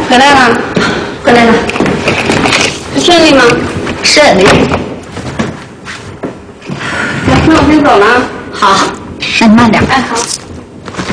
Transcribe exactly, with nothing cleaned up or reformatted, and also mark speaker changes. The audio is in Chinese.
Speaker 1: 回来了，
Speaker 2: 回来了，
Speaker 1: 顺利吗？
Speaker 2: 顺利。
Speaker 1: 那我先走了。
Speaker 2: 好，那你慢点。
Speaker 1: 哎，好。